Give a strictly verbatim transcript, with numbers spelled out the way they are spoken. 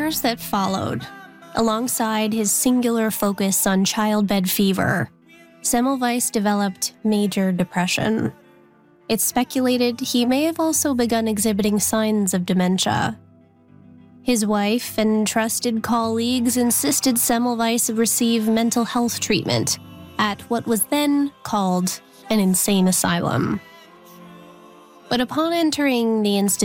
years that followed, alongside his singular focus on childbed fever, Semmelweis developed major depression. It's speculated he may have also begun exhibiting signs of dementia. His wife and trusted colleagues insisted Semmelweis receive mental health treatment at what was then called an insane asylum. But upon entering the institution,